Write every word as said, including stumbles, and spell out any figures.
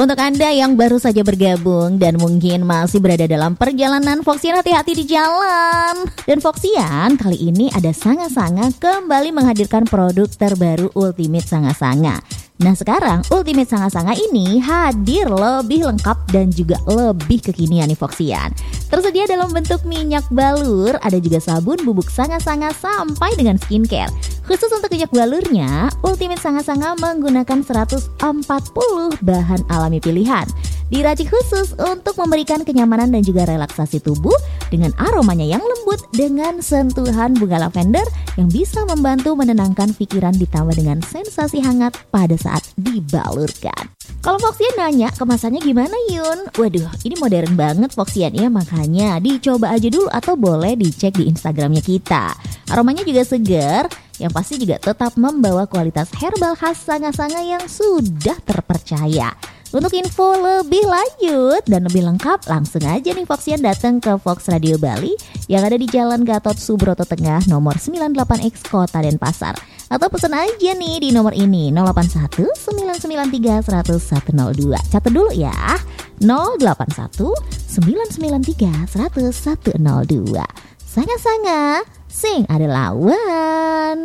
Untuk Anda yang baru saja bergabung dan mungkin masih berada dalam perjalanan, Foxian hati-hati di jalan. Dan Foxian kali ini ada Sanga-Sanga kembali menghadirkan produk terbaru Ultimate Sanga-Sanga. Nah sekarang Ultimate Sanga-Sanga ini hadir lebih lengkap dan juga lebih kekinian nih Foxian. Tersedia dalam bentuk minyak balur, ada juga sabun bubuk Sanga-Sanga sampai dengan skincare. Khusus untuk minyak balurnya, Ultimate Sanga-Sanga menggunakan seratus empat puluh bahan alami pilihan. Diracik khusus untuk memberikan kenyamanan dan juga relaksasi tubuh dengan aromanya yang lembut dengan sentuhan bunga lavender yang bisa membantu menenangkan pikiran ditambah dengan sensasi hangat pada saat dibalurkan. Kalau Foxian nanya kemasannya gimana Yun? Waduh, ini modern banget Foxian ya, makanya dicoba aja dulu atau boleh dicek di Instagramnya kita. Aromanya juga segar, yang pasti juga tetap membawa kualitas herbal khas Sanga-Sanga yang sudah terpercaya. Untuk info lebih lanjut dan lebih lengkap, langsung aja nih Foxian datang ke Fox Radio Bali yang ada di Jalan Gatot Subroto Tengah nomor sembilan puluh delapan X Kota Denpasar. Atau pesan aja nih di nomor ini nol delapan satu sembilan sembilan tiga satu satu nol dua. Catat dulu ya, nol delapan satu sembilan sembilan tiga satu satu nol dua. Sanga-Sanga, sing ada lawan.